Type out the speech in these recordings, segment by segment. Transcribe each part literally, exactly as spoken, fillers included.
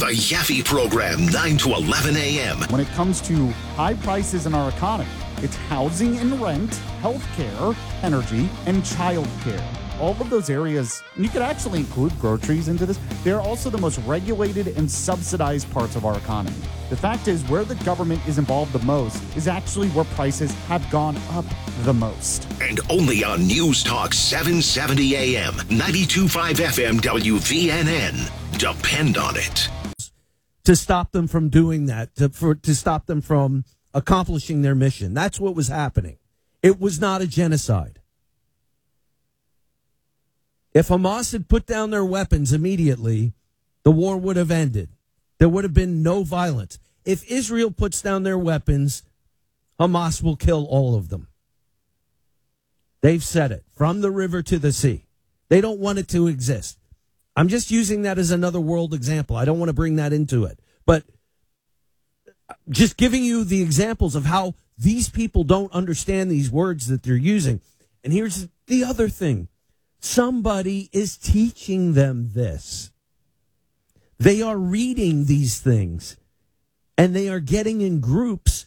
The Yaffe Program, nine to eleven a.m. When it comes to high prices in our economy, it's housing and rent, healthcare, energy, and childcare. All of those areas, and you could actually include groceries into this, they're also the most regulated and subsidized parts of our economy. The fact is, where the government is involved the most is actually where prices have gone up the most. And only on News Talk seven seventy A M, ninety-two point five F M W V N N. Depend on it. To stop them from doing that, to, for, to stop them from accomplishing their mission. That's what was happening. It was not a genocide. If Hamas had put down their weapons immediately, the war would have ended. There would have been no violence. If Israel puts down their weapons, Hamas will kill all of them. They've said it, from the river to the sea. They don't want it to exist. I'm just using that as another world example. I don't want to bring that into it. But just giving you the examples of how these people don't understand these words that they're using. And here's the other thing. Somebody is teaching them this. They are reading these things. And they are getting in groups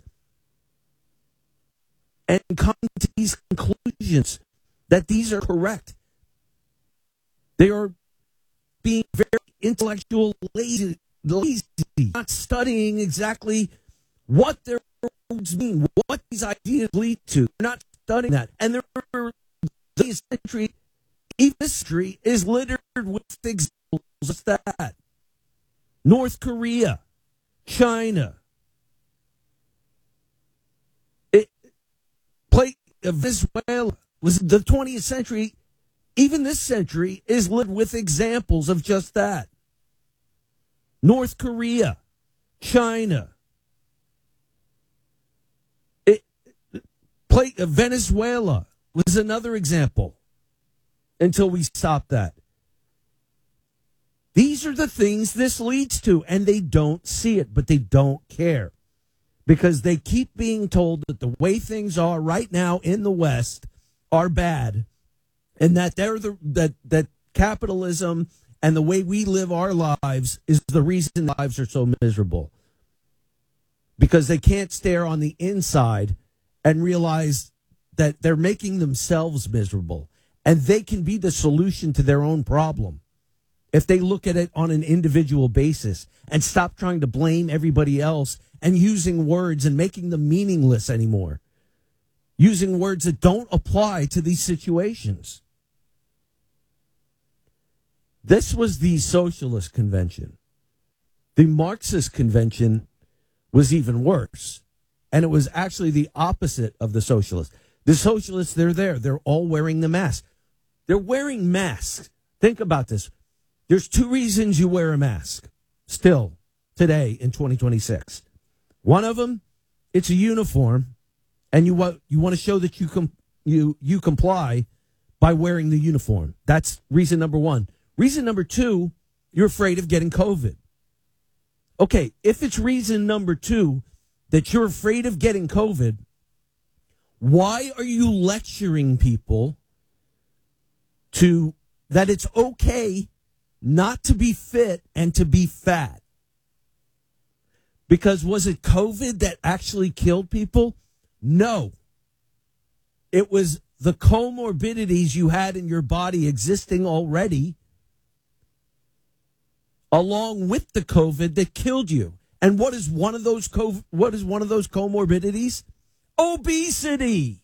and coming to these conclusions that these are correct. They are being very intellectual, lazy, lazy, not studying exactly what their words mean, what these ideas lead to. They're not studying that. And their century, even history, is littered with examples of that. North Korea, China, it, play, Venezuela was the twentieth century. Even this century is lit with examples of just that. North Korea, China, it, play, uh, Venezuela was another example until we stop that. These are the things this leads to, and they don't see it, but they don't care because they keep being told that the way things are right now in the West are bad. And that they're the that that capitalism and the way we live our lives is the reason lives are so miserable. Because they can't stare on the inside and realize that they're making themselves miserable. And they can be the solution to their own problem if they look at it on an individual basis and stop trying to blame everybody else and using words and making them meaningless anymore. Using words that don't apply to these situations. This was the socialist convention. The Marxist convention was even worse. And it was actually the opposite of the socialists. The socialists, they're there. They're all wearing the mask. They're wearing masks. Think about this. There's two reasons you wear a mask still today in twenty twenty-six. One of them, it's a uniform. And you want, you want to show that you, com- you, you comply by wearing the uniform. That's reason number one. Reason number two, you're afraid of getting COVID. Okay, if it's reason number two that you're afraid of getting COVID, why are you lecturing people to that it's okay not to be fit and to be fat? Because was it COVID that actually killed people? No. It was the comorbidities you had in your body existing already along with the COVID that killed you. And what is one of those COVID, what is one of those comorbidities? Obesity.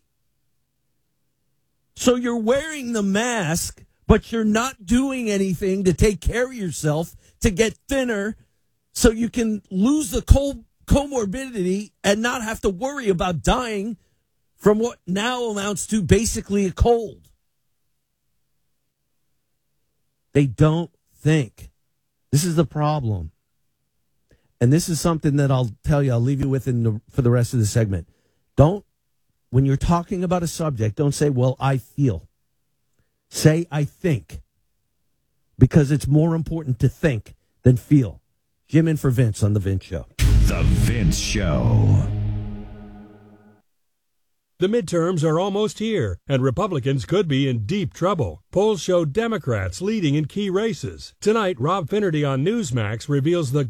So you're wearing the mask, but you're not doing anything to take care of yourself to get thinner so you can lose the co- comorbidity and not have to worry about dying from what now amounts to basically a cold. They don't think. This is the problem. And this is something that I'll tell you, I'll leave you with in the, for the rest of the segment. Don't, when you're talking about a subject, don't say, well, I feel. Say, I think. Because it's more important to think than feel. Jim in for Vince on The Vince Show. The Vince Show. The midterms are almost here, and Republicans could be in deep trouble. Polls show Democrats leading in key races. Tonight, Rob Finnerty on Newsmax reveals the